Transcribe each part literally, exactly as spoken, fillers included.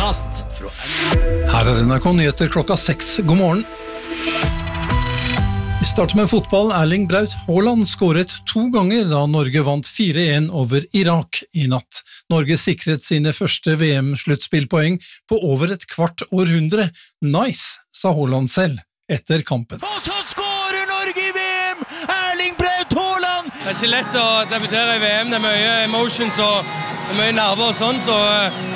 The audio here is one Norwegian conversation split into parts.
podkast fra Her er N R K Nyheter klokka seks. God morgen. Vi starter med fotball. Erling Braut Haaland skåret to ganger da Norge vant fire en over Irak i natt. Norge sikret sine første V M-sluttspillpoeng på over et kvart århundre. Nice, sa Haaland selv etter kampen. Og så skårer Norge i V M! Erling Braut Haaland! Det er ikke lett å debutere i V M, det er mye emotions og det er mye nerver og sånn, så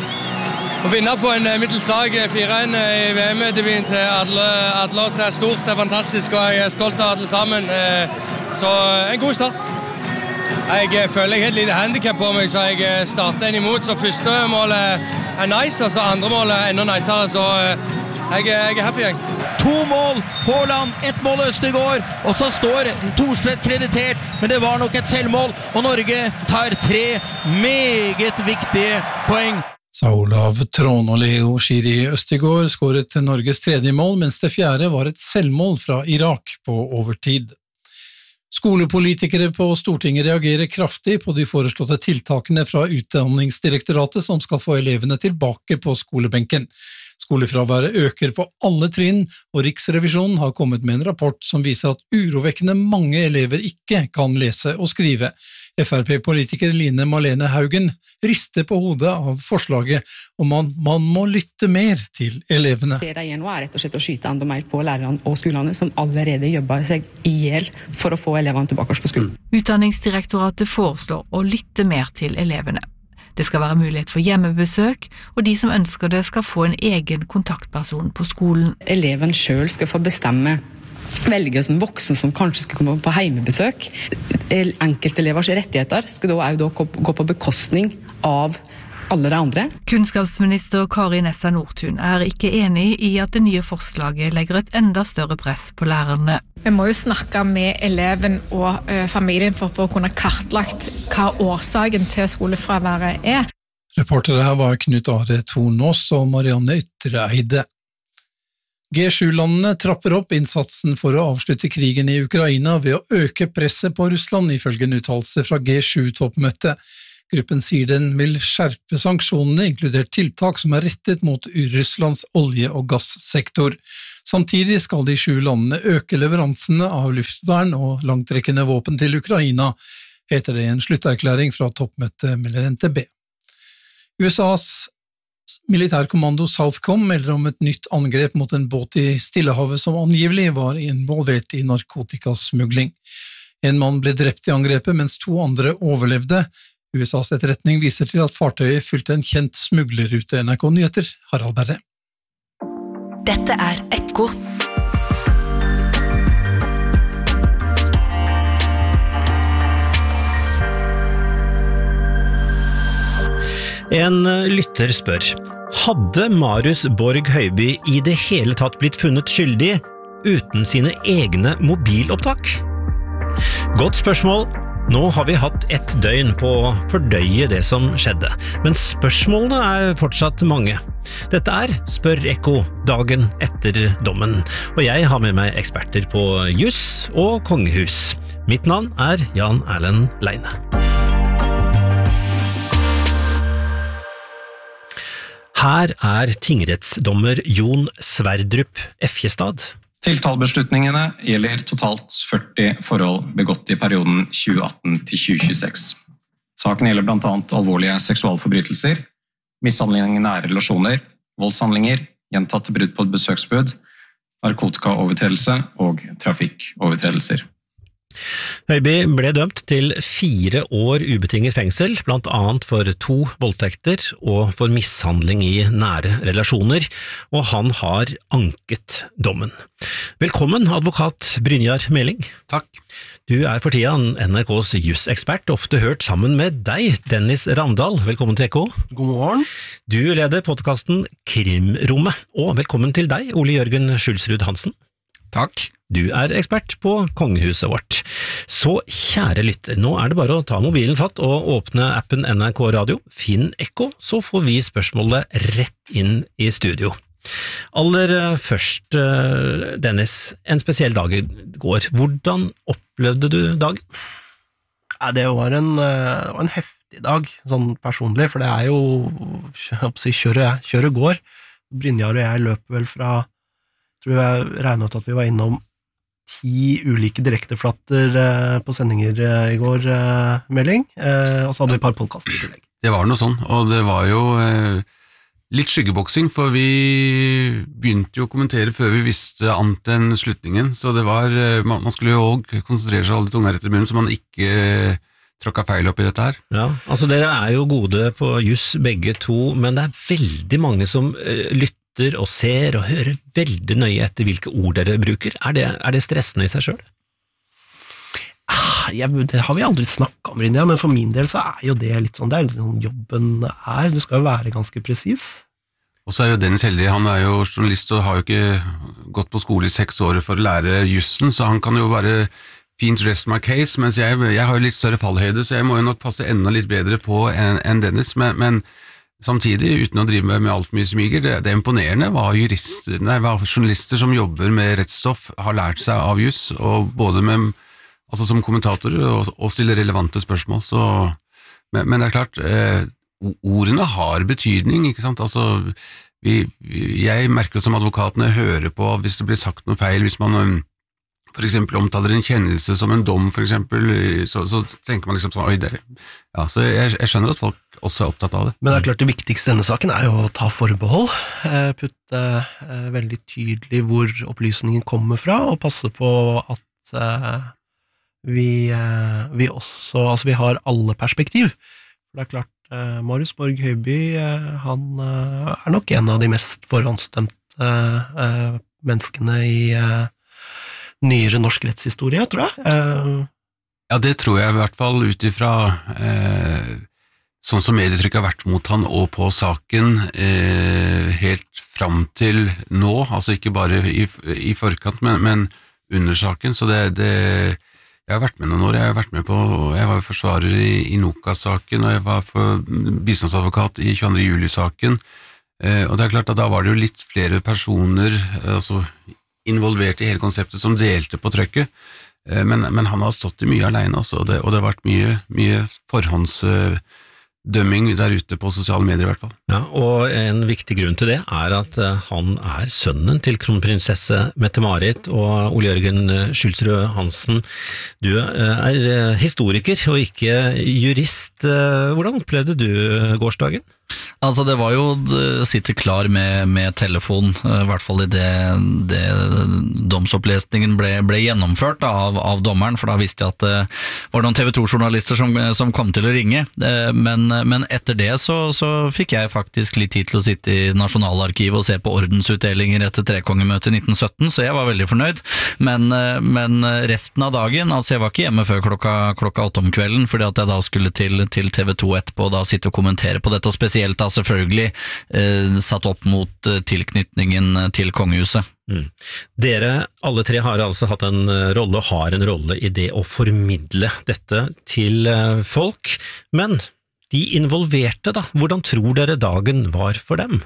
å vinne på en middels dag fire en i V M-debuten til alle, alle oss er stort, det er fantastisk, og jeg er stolt av alle sammen. Så en god start. Jeg føler jeg har et lite handicap på meg, så jeg starter en imot. Så første målet er nice, og så andre målet er enda nicere, så jeg, jeg er happy, jeg. To mål, Haaland, ett mål Østegård, og så står Thorstvedt kreditert, men det var nok et selvmål, og Norge tar tre meget viktige poeng. Sa Olav Tron, og Leo Shiri Østegård skåret til Norges tredje mål, mens det fjerde var et selvmål fra Irak på overtid. Skolepolitikere på Stortinget reagerer kraftig på de foreslåtte tiltakene fra Utdanningsdirektoratet som skal få elevene tilbake på skolebenken. Skolefraværet øker på alle trinn, og Riksrevisjonen har kommet med en rapport som viser at urovekkende mange elever ikke kan lese og skrive. F R P-politiker Line Marlene Haugen rister på hodet av forslaget om at man må lytte mer til elevene. Det det nå er rett og slett å skyte enda mer på lærerne og skolene som allerede jobber seg ihjel for å få elevene tilbake på skolen. Utdanningsdirektoratet foreslår å lytte mer til elevene. Det skal være mulighet for hjemmebesøk, og de som ønsker det skal få en egen kontaktperson på skolen. Eleven selv skal få bestemme velge som voksen som kanskje skal komme på heimebesøk. Enkeltelevers rettigheter skal da også gå på bekostning av alle de andre. Kunnskapsminister Kari Nessa Nordtun er ikke enig i at det nye forslaget legger et enda større press på lærerne. Vi må jo snakke med eleven og ø, familien for, for å kunne kartlagt hva årsaken til skolefraværet er. Reportere her var Knut Are Tornås og Marianne Ytreide. G sju-landene trapper opp innsatsen for å avslutte krigen i Ukraina ved å øke presset på Russland, ifølge en uttalelse fra G sju-toppmøtet. Gruppen sier den vil skjerpe sanksjonene, inkludert tiltak som er rettet mot Russlands olje- og gassektor. Samtidig skal de sju landene øke leveransene av luftvern og langtrekkende våpen til Ukraina, heter det i en slutterklæring fra toppmøtet, melder N T B. U S A's militærkommando Southcom melder om et nytt angrep mot en båt i Stillehavet som angivelig var involvert i narkotikasmugling. En mann ble drept i angrepet, mens to andre overlevde. U S A's etterretning viser til at fartøyet fulgte en kjent smuglerrute. N R K Nyheter, Harald Berre. Dette er Ekko. En lytter spør, hadde Marius Borg Høiby i det hele tatt blitt funnet skyldig uten sine egne mobilopptak? Godt spørsmål. Nå har vi hatt ett døgn på å fordøye det som skjedde, men spørsmålene er fortsatt mange. Dette er Spør Ekko dagen etter dommen, og jeg har med meg eksperter på juss og kongehus. Mitt navn er Jan Erlend Leine. Her er tingrettsdommer Jon Sverdrup Effjestad. Tiltalebeslutningene gjelder totalt førti forhold begått i perioden tjue atten til tjue tjueseks. Saken gjelder blant annet alvorlige seksualforbrytelser, mishandling i nære relasjoner, voldshandlinger, gjentatte brudd på et besøksbud, narkotikaovertredelse og trafikkovertredelser. Høiby ble dømt til fire år ubetinget fengsel, blant annet for to voldtekter og for mishandling i nære relasjoner, og han har anket dommen. Velkommen, advokat Brynjar Meling. Takk. Du er for tida N R K's jusekspert, ofte hørt sammen med deg, Dennis Ravndal. Velkommen til Ekko. God morgen. Du leder podcasten Krimrommet, og velkommen til deg, Ole Jørgen Skjulsrud Hansen. Takk. Du er ekspert på kongehuset vårt. Så kjære lytter, nå er det bare å ta mobilen fatt og åpne appen N R K Radio, finn Ekko, så får vi spørsmålet rett inn i studio. Aller først, Dennis, en spesiell dag i går. Hvordan opplevde du dagen? Ja, det var en, en heftig dag, sånn personlig, for det er jo kjøret, kjøret går. Brynjar og jeg løper vel fra, tror jeg regnet ut at vi var innom ti ulike direkteflatter eh, på sendinger eh, i går, eh, melding, eh, og så hadde vi et par podcaster i tillegg. Det var noe sånn, og det var jo eh, litt skyggeboksing, for vi begynte jo å kommentere før vi visste annet enn slutningen, så det var, eh, man, man skulle jo også konsentrere seg alle tunga rett i munnen, så man ikke eh, tråkka feil opp i dette her. Ja, altså dere er jo gode på juss begge to, men det er veldig mange som eh, lytter og ser og hører veldig nøye etter hvilke ord dere bruker. Er det, er det stressende i seg selv? Jeg, det har vi aldri snakket om, Brynja, men for min del så er jo det litt sånn, det er litt sånn jobben er, du skal jo være ganske presis. Og så er jo Dennis heldig, han er jo journalist og har jo ikke gått på skole i seks år for å lære jussen, så han kan jo bare fint rest my case, mens jeg, jeg har jo litt større fallhøyde, så jeg må jo nok passe enda litt bedre på enn en Dennis, men, men samtidig, uten å drive med, med alt for mye smiger, det, det er imponerende hva jurister, nei, hva journalister som jobber med rettsstoff har lært seg av juss, og både med altså som kommentatorer, og, og stille relevante spørsmål, så, men, men det er klart, eh, ordene har betydning, ikke sant, altså, vi, vi, jeg merker som advokatene hører på hvis det blir sagt noe feil, hvis man um, for eksempel omtaler en kjennelse som en dom, for eksempel, så, så tenker man liksom sånn, oi, det, ja, så jeg, jeg skjønner at folk også er opptatt av det. Men det er klart, det viktigste i denne saken er jo å ta forbehold, eh, putte eh, veldig tydelig hvor opplysningen kommer fra, og passe på at eh, Vi, eh, vi også, altså vi har alle perspektiv. For det er klart, eh, Marius Borg Høiby, eh, han eh, er nok en av de mest forhåndsstemte eh, menneskene i eh, nyere norsk rettshistorie, tror jeg. Eh, ja, det tror jeg i hvert fall ut ifra eh, sånn som medietrykket har vært mot han og på saken eh, helt fram til nå, altså ikke bare i, i forkant, men, men under saken, så det, det jeg har vært med noen år, jeg har vært med på, jeg var forsvarer i, i Noka-saken, og jeg var for bistandsadvokat i tjueandre juli-saken, eh, og det er klart at da var det jo litt flere personer eh, altså, involvert i hele konseptet som delte på trøkket, eh, men, men han har stått i mye alene også, og det, og det har vært mye, mye forhåndsdømming der ute på sosiale medier i hvert fall. Ja, og en viktig grunn til det er at han er sønnen til kronprinsesse Mette-Marit og Ole Jørgen Skjulsrud Hansen. Du er historiker og ikke jurist. Hvordan opplevde du gårsdagen? Altså det var jo, det sitter klar med, med telefon, i hvert fall i det, det domsopplesningen ble, ble gjennomført av, av dommeren, for da visste jeg at det var noen T V to-journalister som, som kom til å ringe, men, men etter det så, så fikk jeg faktisk litt tid til å sitte i Nasjonalarkivet og se på ordensutdelinger etter trekongemøtet i nitten sytten, så jeg var veldig fornøyd, men, men resten av dagen, altså jeg var ikke hjemme før klokka, klokka åtte om kvelden, fordi at jeg da skulle til, til T V to etterpå og da sitte og kommentere på dette, og spesielt da selvfølgelig eh, satt opp mot eh, tilknytningen til kongehuset. Mm. Dere, alle tre har altså hatt en rolle, har en rolle i det å formidle dette til eh, folk, men de involverte da, hvordan tror dere dagen var for dem?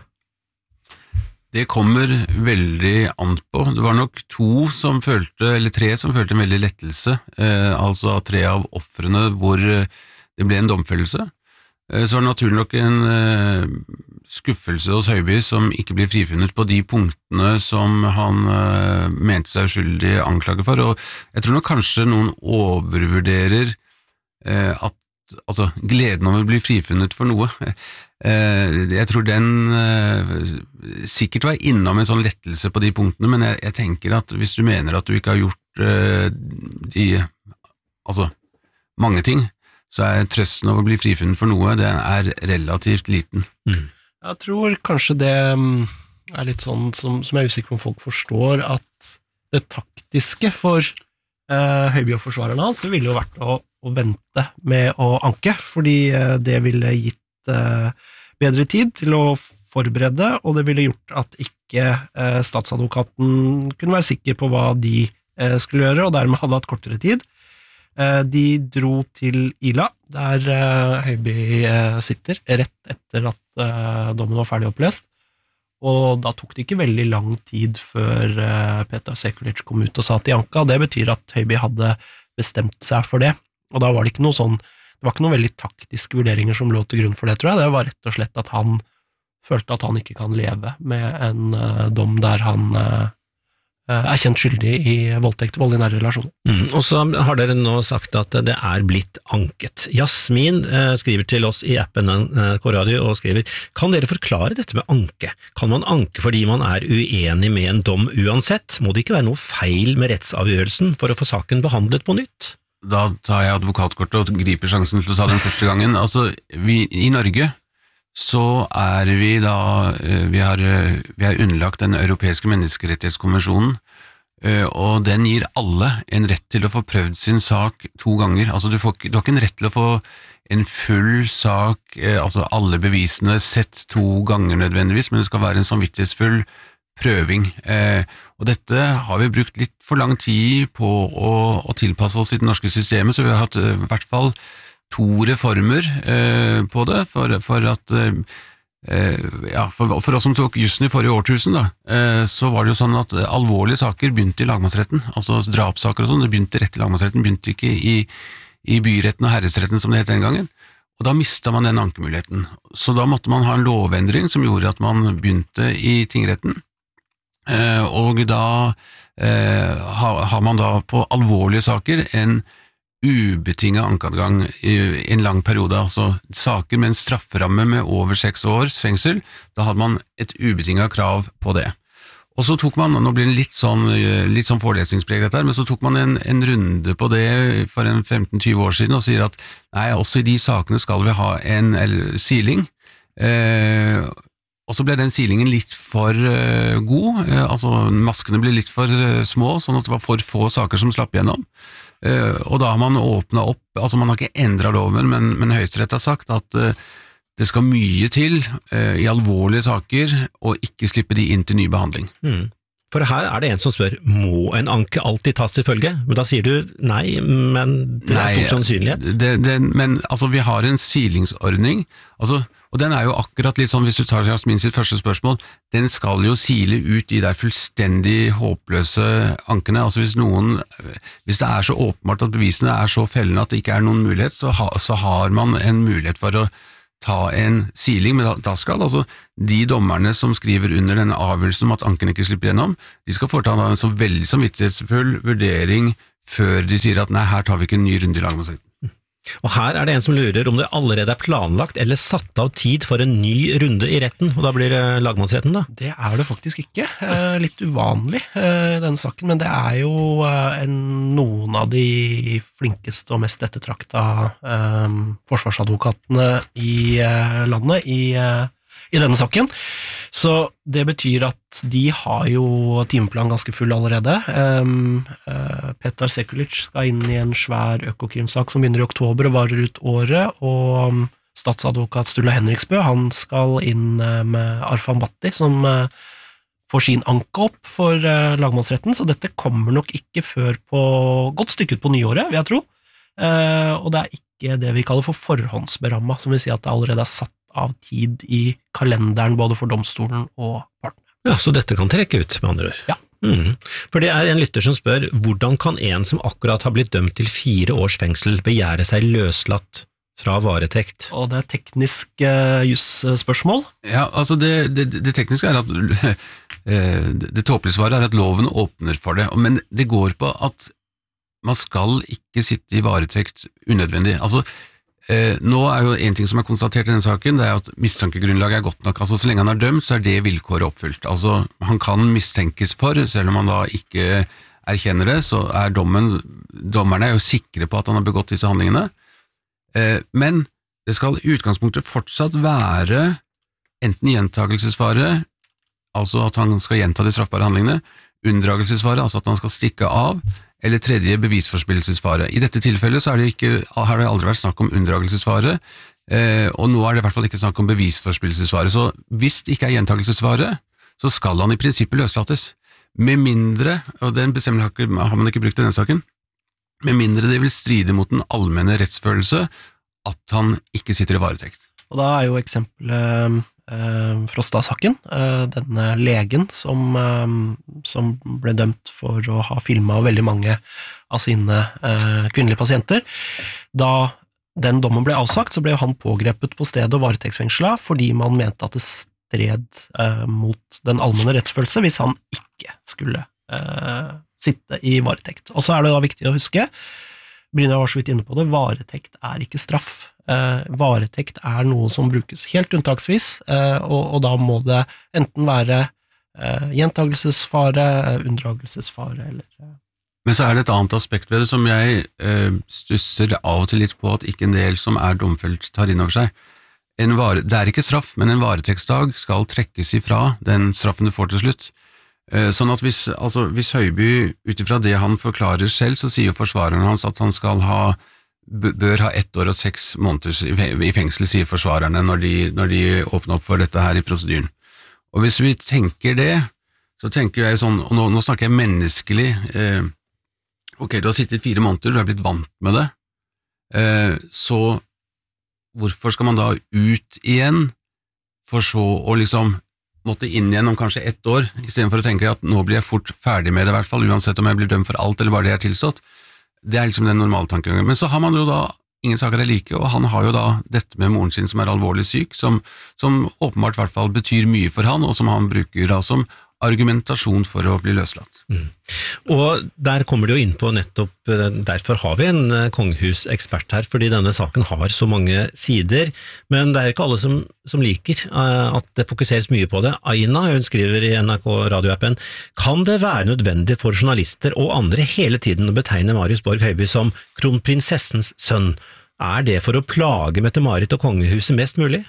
Det kommer veldig an på. Det var nok to som følte, eller tre som følte en veldig lettelse, eh, altså tre av ofrene hvor det ble en domfellelse. Så var det naturlig nok en uh, skuffelse hos Høiby som ikke blir frifunnet på de punktene som han uh, mente seg uskyldig anklaget for, og jeg tror nok kanskje noen overvurderer uh, at, altså, gleden over å bli frifunnet for noe. Uh, jeg tror den uh, sikkert var innom en sånn lettelse på de punktene, men jeg, jeg tenker at hvis du mener at du ikke har gjort uh, de, altså, mange ting, så er trøsten over å bli frifunnet for noe, det er relativt liten. Mm. Jeg tror kanskje det er litt sånn som, som jeg er usikker på om folk forstår, at det taktiske for eh, Høiby og forsvarerne hans ville jo vært å, å vente med å anke, fordi eh, det ville gitt eh, bedre tid til å forberede, og det ville gjort at ikke eh, statsadvokaten kunne være sikker på hva de eh, skulle gjøre, og dermed hadde hatt kortere tid. De dro til Ila, der Høiby sitter, rett etter at dommen var ferdig opplest, og da tok det ikke veldig lang tid før Petar Sekulic kom ut og sa til Janka. Det betyr at Høiby hadde bestemt seg for det, og da var det ikke noe sånn, det det var ikke noen veldig taktiske vurderinger som lå til grunn for det, tror jeg. Det var rett og slett at han følte at han ikke kan leve med en uh, dom der han uh, er kjent skyldig i voldtekt og vold i nære relasjoner. Mm, og så har dere nå sagt at det er blitt anket. Jasmin eh, skriver til oss i appen N R K Radio og skriver, kan dere forklare dette med anke? Kan man anke fordi man er uenig med en dom uansett? Må det ikke være noe feil med rettsavgjørelsen for å få saken behandlet på nytt? Da tar jeg advokatkortet og griper sjansen til å ta den første gangen. Altså, vi, i Norge så er vi da, vi har, vi er underlagt den europeiske menneskerettighetskonvensjonen, og den gir alle en rett til å få prøvd sin sak to ganger. Altså du, får, du har ikke en rett til å få en full sak, altså alle bevisene sett to ganger nødvendigvis, men det skal være en samvittighetsfull prøving. Og dette har vi brukt litt for lang tid på å, å tilpasse oss i det norske systemet, så vi har hatt i hvert fall to reformer eh, på det, for, for at eh, ja, for, for oss som tok jussen i forrige årtusen da, eh, så var det jo sånn at alvorlige saker begynte i lagmannsretten, altså drapssaker og sånn, det begynte rett i lagmannsretten, begynte ikke i, i byretten og herresretten som det het den gangen, og da mistet man den ankemuligheten, så da måtte man ha en lovendring som gjorde at man begynte i tingretten, eh, og da eh, har, har man da på alvorlige saker en ubetinget ankeadgang i en lang periode, altså saker med en strafferamme med over seks års fengsel, da hadde man et ubetinget krav på det. Og så tok man, nå blir det litt sånn, litt sånn forelesningspreg dette her, men så tok man en, en runde på det for en femten til tjue år siden og sier at nei, også i de sakene skal vi ha en eller, siling, eh, og så ble den silingen litt for uh, god, uh, altså maskene ble litt for uh, små, sånn at det var for få saker som slapp gjennom. Uh, og da har man åpnet opp, altså man har ikke endret loven, men, men Høyesterett har sagt at uh, det skal mye til uh, i alvorlige saker, og ikke slippe de inn til ny behandling. Mm. For her er det en som spør, må en anke alltid tas til følge? Men da sier du nei, men det er nei, stor sannsynlighet. Det, det, men altså, vi har en silingsordning, altså, og den er jo akkurat litt sånn, hvis du tar Jasmin sitt første spørsmål, den skal jo sile ut de der fullstendig håpløse ankene, altså hvis noen, hvis det er så åpenbart at bevisene er så fellende at det ikke er noen mulighet, så, ha, så har man en mulighet for å ta en siling, men da, da skal altså de dommerne som skriver under denne avgjørelsen om at anken ikke slipper gjennom, de skal foreta en så veldig samvittighetsfull vurdering før de sier at nei, her tar vi ikke en ny runde i lagmannsretten. Og her er det en som lurer om det allerede er planlagt eller satt av tid for en ny runde i retten, og da blir det lagmannsretten da? Det er det faktisk ikke. Eh, litt uvanlig eh, denne saken, men det er jo eh, en, noen av de flinkeste og mest ettertrakta eh, forsvarsadvokatene i eh, landet i, eh, i denne saken. Så det betyr at de har jo timeplan ganske full allerede. Um, uh, Petar Sekulic skal inn i en svær økokrimsak som begynner i oktober og varer ut året, og um, statsadvokat Sturla Henriksbø, han skal inn uh, med Arfan Bhatti, som uh, får sin anke opp for uh, lagmannsretten, så dette kommer nok ikke før på godt stykke ut på nyåret, vil jeg tro. Uh, og det er ikke det vi kaller for forhåndsberamma, som vil si at det allerede er satt av tid i kalenderen både for domstolen og partene. Ja, så dette kan trekke ut, med andre ord. Ja. Mm. For det er en lytter som spør, hvordan kan en som akkurat har blitt dømt til fire års fengsel begjære seg løslatt fra varetekt? Og det er teknisk uh, jusspørsmål. Ja, altså det, det, det tekniske er at det tåpelige svaret er at loven åpner for det, men det går på at man skal ikke sitte i varetekt unødvendig. Altså, Eh, nå er jo en ting som er konstatert i denne saken, det er at mistankegrunnlaget er godt nok. Altså så lenge han er dømt, så er det vilkåret oppfylt. Altså han kan mistenkes for, selv om han da ikke erkjenner det, så er dommen, dommerne er jo sikre på at han har begått disse handlingene. Eh, men det skal i utgangspunktet fortsatt være enten gjentagelsesfare, altså at han skal gjenta de straffbare handlingene, unndragelsesfare, altså at han skal stikke av, eller tredje bevisforspillelsesfare. I dette tilfellet så er det ikke, har det aldri vært snakk om unndragelsesfare, eh, og nå er det i hvert fall ikke snakk om bevisforspillelsesfare, så hvis det ikke er gjentagelsesfare, så skal han i prinsippet løslates. Med mindre, og den bestemmelsen har man ikke brukt i denne saken, med mindre det vil stride mot den allmenne rettsfølelse at han ikke sitter i varetekt. Og da er jo eksempelet eh, Frosta-saken, eh, denne legen som, eh, som ble dømt for å ha filmet veldig mange av sine eh, kvinnelige pasienter. Da den dommen ble avsagt, så ble han pågrepet på stedet og varetektsfengslet, fordi man mente at det stred eh, mot den allmenne rettsfølelse hvis han ikke skulle eh, sitte i varetekt. Og så er det da viktig å huske, Brynjar var så vidt inne på det, varetekt er ikke straff. Eh, varetekt er noe som brukes helt unntaksvis, eh, og, og da må det enten være eh, gjentagelsesfare, unndragelsesfare eller eh, Men så er det et annet aspekt ved det som jeg eh, stusser av og til litt på at ikke en del som er domfelt tar inn over seg. En vare, det er ikke straff, men en varetektsdag skal trekkes ifra den straffen du får til slutt. Eh, sånn at hvis, altså, hvis Høiby, utifra det han forklarer selv, så sier forsvareren hans at han skal ha, bør ha ett år og seks måneder i fengsel, sier forsvarerne når de, når de åpner opp for dette her i prosedyren. Og hvis vi tenker det, så tenker jeg sånn, og nå, nå snakker jeg menneskelig, eh, ok, du har sittet fire måneder, du har blitt vant med det, eh, så hvorfor skal man da ut igjen, for så å liksom måtte inn igjen om kanskje ett år, i stedet for å tenke at nå blir jeg fort ferdig med det i hvert fall, uansett om jeg blir dømt for alt eller bare det jeg er tilstått. Det er liksom den normale tankegangen. Men så har man jo da ingen saker er like, og han har jo da dette med moren sin som er alvorlig syk, som, som åpenbart i hvert fall betyr mye for han, og som han bruker da som argumentasjon for å bli løslatt. Mm. Og der kommer det jo inn på nettopp, derfor har vi en kongehusekspert her, fordi denne saken har så mange sider, men det er ikke alle som, som liker at det fokuseres mye på det. Aina, hun skriver i N R K radioappen, kan det være nødvendig for journalister og andre hele tiden å betegne Marius Borg Høiby som kronprinsessens sønn? Er det for å plage Mette-Marit og kongehuset mest mulig?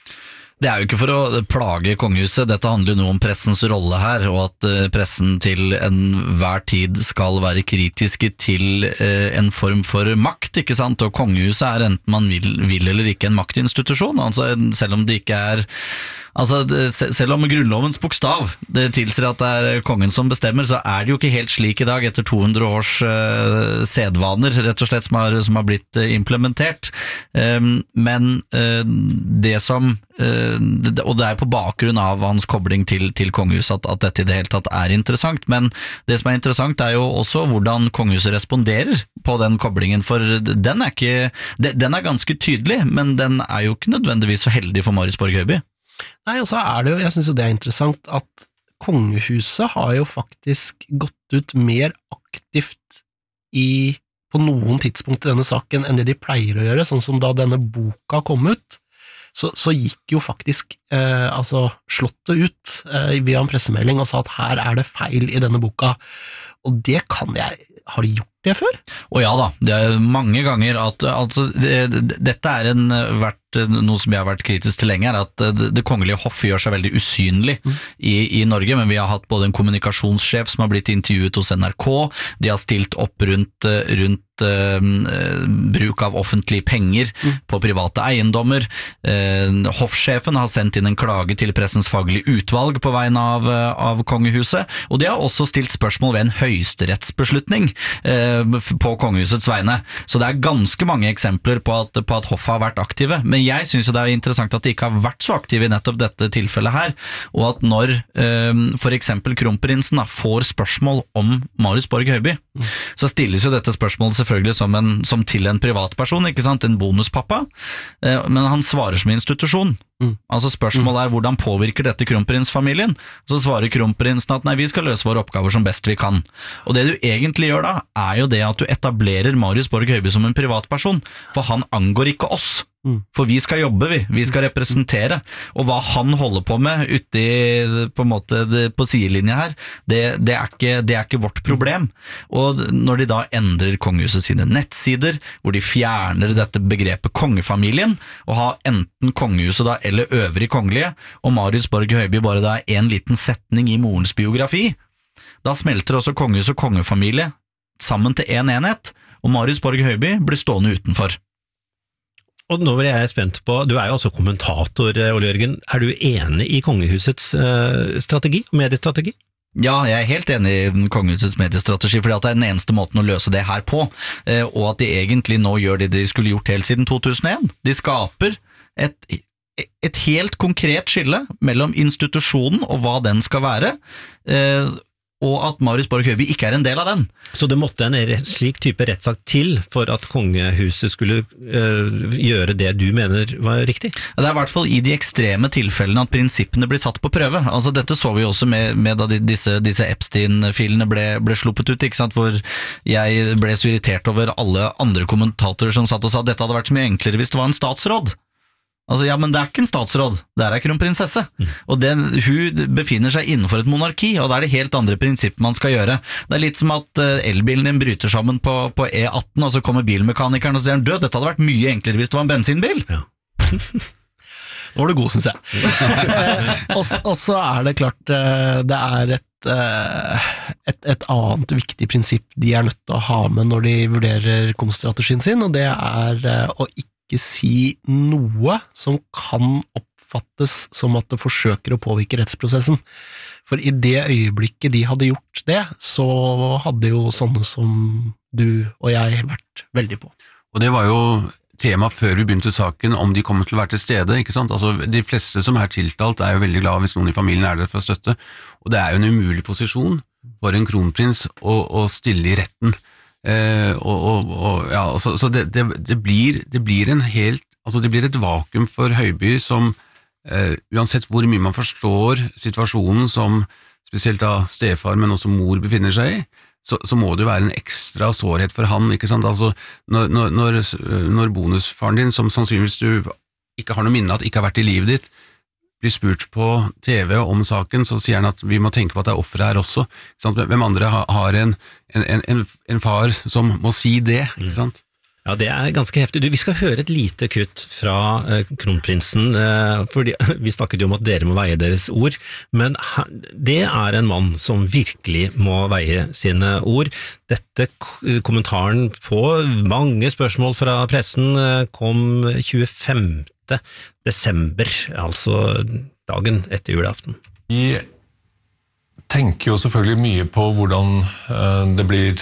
Det er jo ikke for å plage kongehuset, dette handler jo noe om pressens rolle her, og at pressen til enhver tid skal være kritiske til en form for makt, ikke sant? Og kongehuset er enten man vil, vil eller ikke en maktinstitusjon, altså selv om det ikke er Altså, selv om grunnlovens bokstav det tilsier at det er kongen som bestemmer, så er det jo ikke helt slik i dag etter to hundre års uh, sedvaner, rett og slett, som har, som har blitt uh, implementert. Um, men uh, det som uh, det, og det er på bakgrunn av hans kobling til, til kongehuset at, at dette i det hele tatt er interessant, men det som er interessant er jo også hvordan kongehuset responderer på den koblingen, for den er, ikke, den er ganske tydelig, men den er jo ikke nødvendigvis så heldig for Marius Borg Høiby. Nei, og så er det jo, jeg synes jo det er interessant at kongehuset har jo faktisk gått ut mer aktivt i, på noen tidspunkt i denne saken enn det de pleier å gjøre, sånn som da denne boka kom ut, så, så gikk jo faktisk eh, altså slottet ut eh, via en pressemelding og sa at her er det feil i denne boka, og det kan jeg, har de gjort det før? Og ja da, det er mange ganger at altså, det, det, dette er en vært noe som jeg har vært kritisk til lenge, er at det, det kongelige hoff gjør seg veldig usynlig mm. i, i Norge, men vi har hatt både en kommunikasjonssjef som har blitt intervjuet hos N R K, de har stilt opp rundt, rundt uh, bruk av offentlige penger mm. på private eiendommer. Uh, hoffsjefen har sendt inn en klage til pressens faglige utvalg på vegne av, av kongehuset, og de har også stilt spørsmål ved en høyesterettsbeslutning uh, på kongehusets vegne. Så det er ganske mange eksempler på at, på at hoffet har vært aktive, men jeg synes jo det er interessant at de ikke har vært så aktive i nettopp dette tilfellet her, og at når uh, for eksempel kronprinsen da, får spørsmål om Marius Borg Høiby, mm. så stilles jo dette spørsmålet selvfølgelig som, en, som til en privatperson, ikke sant, en bonuspappa, uh, men han svarer som institusjon. Mm. Altså spørsmålet er hvordan påvirker dette kronprinsfamilien? Så svarer kronprinsen at nei, vi skal løse våre oppgaver som best vi kan. Og det du egentlig gjør da, er jo det at du etablerer Marius Borg Høiby som en privatperson, for han angår ikke oss. Mm. For vi skal jobbe, vi. Vi skal representere. Og hva han holder på med ute i, på en måte, det, på sidelinja her, det, det, er ikke, det er ikke vårt problem. Og når de da endrer kongehuset sine nettsider, hvor de fjerner dette begrepet kongefamilien, og har enten kongehuset da, eller øvrig kongelige, og Marius Borg Høiby bare da er en liten setning i morens biografi, da smelter også kongehus og kongefamilie sammen til en enhet, og Marius Borg Høiby blir stående utenfor. Og nå er jeg spent på, du er jo også kommentator, Ole Jørgen, er du enig i kongehusets uh, strategi, mediestrategi? Ja, jeg er helt enig i den kongehusets mediestrategi, fordi at det er den eneste måten å løse det her på, uh, og at de egentlig nå gjør det de skulle gjort helt siden to tusen og en. De skaper et, et helt konkret skille mellom institusjonen og hva den skal være, uh, og at Marius Borg Høiby ikke er en del av den. Så det måtte en slik type rettssak til for at kongehuset skulle øh, gjøre det du mener var riktig? Det er i hvert fall i de ekstreme tilfellene at prinsippene blir satt på prøve. Altså dette så vi også med, med da disse, disse Epstein-filene ble, ble sluppet ut, ikke sant? Hvor jeg ble så irritert over alle andre kommentatorer som satt og sa at dette hadde vært så mye enklere hvis det var en statsråd. Altså, ja, men det er ikke en statsråd, det er kronprinsesse. Mm. Og den, hun befinner seg innenfor et monarki, og da er det helt andre prinsipper man skal gjøre. Det er litt som at uh, elbilen din bryter sammen på, på E atten, og så kommer bilmekanikeren og sier, død, dette hadde vært mye enklere hvis det var en bensinbil. Ja. Nå var du god, synes jeg. Og så er det klart, det er et, et, et annet viktig prinsipp de er nødt til å ha med når de vurderer komstrategien sin, og det er å ikke ikke si noe som kan oppfattes som at det forsøker å påvirke rettsprosessen. For i det øyeblikket de hadde gjort det, så hadde jo sånne som du og jeg vært veldig på. Og det var jo tema før vi begynte saken, om de kommer til å være til stede, ikke sant? Altså, de fleste som er tiltalt er jo veldig glad hvis noen i familien er der for å støtte, og det er jo en umulig posisjon for en kronprins å, å stille i retten. Eh, og, og, og, ja, så, så det, det, det, blir, det blir en helt, altså det blir et vakuum for Høiby som, eh, uansett hvor mye man forstår situasjonen som spesielt da stefar, men også mor befinner seg i, så, så må det jo være en ekstra sårhet for han, ikke sant? Altså, når, når, når bonusfaren din, som sannsynligvis du ikke har noe minne at ikke har vært i livet ditt, blir spurt på T V om saken, så sier han at vi må tenke på at det er offeret her også. Ikke sant? Hvem andre har en, en, en, en far som må si det, ikke sant? Ja, det er ganske heftig. Du, vi skal høre et lite kutt fra eh, kronprinsen, eh, fordi vi snakket jo om at dere må veie deres ord, men det er en mann som virkelig må veie sine ord. Dette kommentaren på mange spørsmål fra pressen eh, kom tjuefemte desember, altså dagen etter julaften. Vi tenker jo selvfølgelig mye på hvordan uh, det blir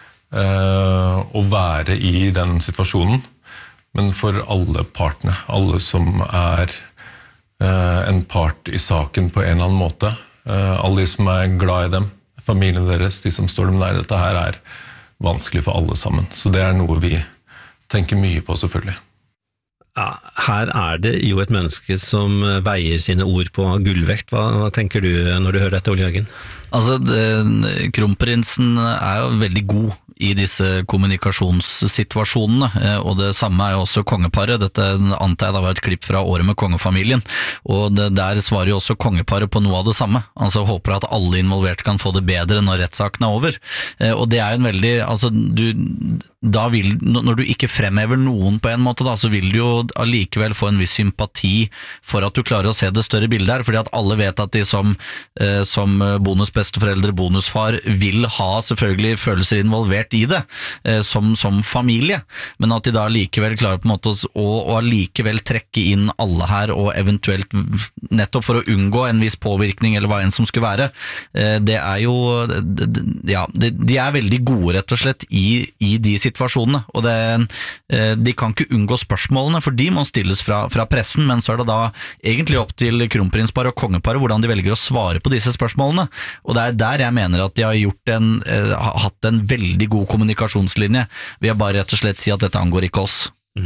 uh, å være i den situasjonen, men for alle partene, alle som er uh, en part i saken på en eller annen måte, uh, alle de som er glad i dem, familien deres, de som står dem nær, dette her er vanskelig for alle sammen. Så det er noe vi tenker mye på, selvfølgelig. Ja, her er det jo et menneske som veier sine ord på gullvekt. Hva, hva tenker du når du hører dette, Ole Jørgen? Altså, det, kronprinsen er jo veldig god i disse kommunikasjonssituasjonene, og det samme er jo også kongeparet. Dette antar jeg da var et klipp fra Året med kongefamilien, og det, der svarer jo også kongeparet på noe av det samme. Altså håper at alle involverte kan få det bedre når rettssaken er over. Og det er jo en veldig, altså du, da vil, når du ikke fremhever noen på en måte da, så vil du jo allikevel få en viss sympati for at du klarer å se det større bildet her, fordi at alle vet at de som, som bonusbesteforeldre, bonusfar, vil ha selvfølgelig følelser involvert i det, eh, som, som familie, men at de da likevel klarer på en måte å, å likevel trekke inn alle her, og eventuelt nettopp for å unngå en viss påvirkning, eller hva enn som skulle være, eh, det er jo, ja, de, de er veldig gode rett og slett i, i de situasjonene, og det, eh, de kan ikke unngå spørsmålene, for de må stilles fra, fra pressen, men så er det da egentlig opp til kronprinsparet og kongeparet hvordan de velger å svare på disse spørsmålene, og det er der jeg mener at de har gjort en, eh, hatt en veldig god kommunikasjonslinje, ved å bare rett og slett si at dette angår ikke oss. Mm.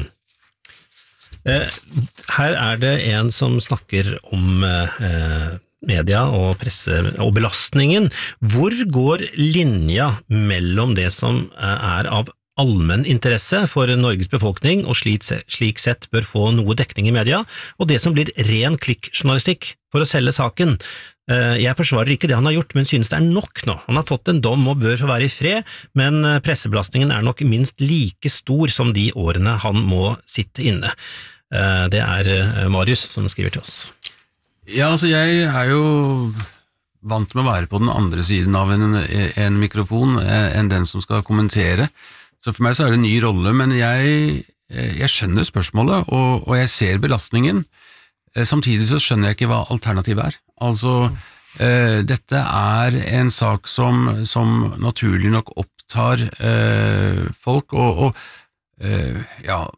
Her er det en som snakker om eh, media og presse og belastningen. Hvor går linja mellom det som er av allmenn interesse for Norges befolkning, og slik, slik sett bør få noe dekning i media, og det som blir ren klikkjournalistikk for å selge saken? Jeg forsvarer ikke det han har gjort, men synes det er nok nå. Han har fått en dom og bør få være i fred, men pressebelastningen er nok minst like stor som de årene han må sitte inne. Det er Marius som skriver til oss. Ja, altså jeg er jo vant med å være på den andre siden av en, en mikrofon enn den som skal kommentere. Så for meg så er det en ny rolle, men jeg, jeg skjønner spørsmålet, og, og jeg ser belastningen. Samtidig så skjønner jeg ikke hva alternativet er. Altså, eh, dette er en sak som, som naturlig nok opptar eh, folk, og, og eh, ja,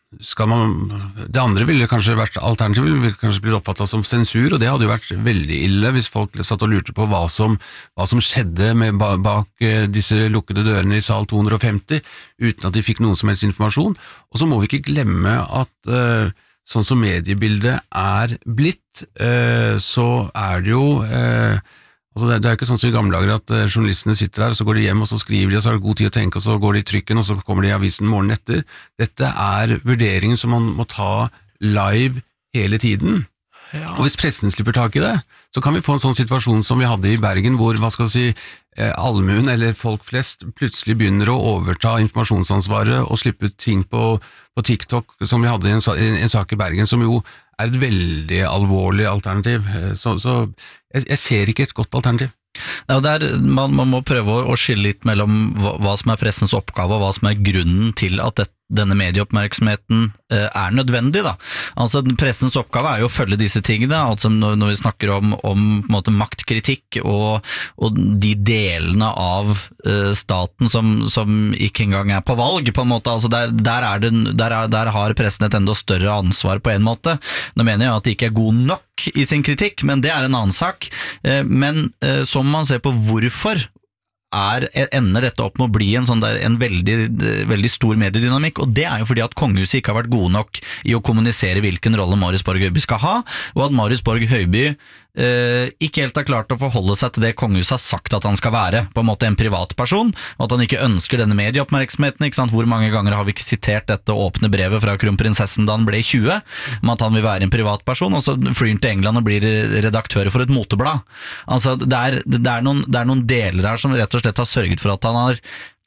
skal man, det andre ville kanskje vært alternativet, ville kanskje blitt oppfattet som sensur, og det hadde jo vært veldig ille hvis folk satt og lurte på hva som, hva som skjedde med, bak disse lukkede dørene i sal to hundre og femti, uten at de fikk noen som helst informasjon. Og så må vi ikke glemme at uh, sånn som mediebildet er blitt, uh, så er det jo uh, altså det, det er jo ikke sånn som i gamle dager at uh, journalistene sitter der, og så går de hjem, og så skriver de, og så har de god tid å tenke, og så går de i trykken, og så kommer de i avisen morgenen etter. Dette er vurderingen som man må ta live hele tiden. Ja. Og hvis pressen slipper tak i det, så kan vi få en sånn situasjon som vi hadde i Bergen, hvor, hva skal jeg si, eh, allmuen eller folk flest plutselig begynner å overta informasjonsansvaret og slippe ut ting på, på TikTok, som vi hadde i en, en, en sak i Bergen, som jo er et veldig alvorlig alternativ. Så, så jeg, jeg ser ikke et godt alternativ. Ja, det er, man, man må prøve å skille litt mellom hva, hva som er pressens oppgave, og hva som er grunnen til at det, denne medieoppmerksomheten eh, er nødvendig. Da. Altså, pressens oppgave er jo å følge disse tingene, altså når, når vi snakker om, om på en måte, maktkritikk og, og de delene av eh, staten som, som ikke engang er på valg, på en måte. Altså, der, der, er det, der, er, der har pressen et enda større ansvar på en måte. Nå mener jeg at de ikke er god nok i sin kritikk, men det er en annen sak. Eh, men eh, som man ser på hvorfor er, ender dette opp med å bli en, sånn der, en veldig, veldig stor mediedynamikk, og det er jo fordi at kongehuset ikke har vært gode nok i å kommunisere hvilken rolle Marius Borg Høiby skal ha, og at Marius Borg Høiby eh, ikke helt har klart å forholde seg til det kongehuset har sagt at han skal være, på en måte en privatperson, og at han ikke ønsker denne medieoppmerksomheten, ikke sant? Hvor mange ganger har vi ikke sitert dette åpne brevet fra kronprinsessen da han ble tjue, om at han vil være en privatperson, og så flyr han til England og blir redaktør for et moteblad. Altså, det er, det er, noen, det er noen deler her som rett og slett har sørget for at han har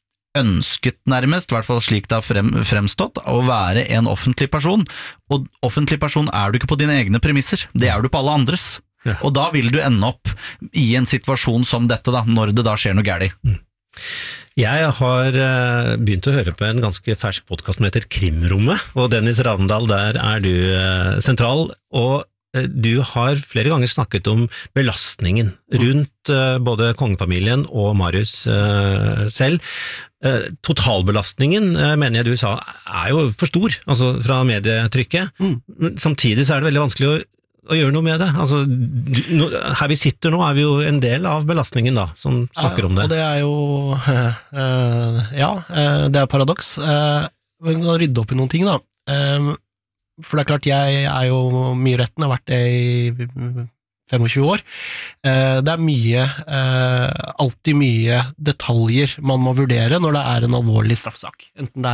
ønsket nærmest, i hvert fall slik det har frem, fremstått, å være en offentlig person, og offentlig person er du ikke på dine egne premisser, det er du på alle andres. Ja. Og da vil du ende opp i en situasjon som dette, da, når det da skjer noe gærlig. Mm. Jeg har uh, begynt å høre på en ganske fersk podcast som heter Krimrommet, og Dennis Ravndal, der er du uh, sentral, og uh, du har flere ganger snakket om belastningen rundt uh, både kongefamilien og Marius uh, selv. Uh, totalbelastningen, uh, mener jeg du sa, er jo for stor, altså fra medietrykket. Mm. Men samtidig så er det veldig vanskelig å å gjøre noe med det. Altså, du, no, her vi sitter nå er vi jo en del av belastningen da, som snakker ja, om det. Og det er jo, uh, ja, uh, det er paradoks. Uh, vi kan rydde opp i noen ting da. Uh, for det er klart, jeg er jo mye i retten, jeg har vært det i tjuefem år. Uh, det er mye, uh, alltid mye detaljer man må vurdere når det er en alvorlig straffsak. Enten det er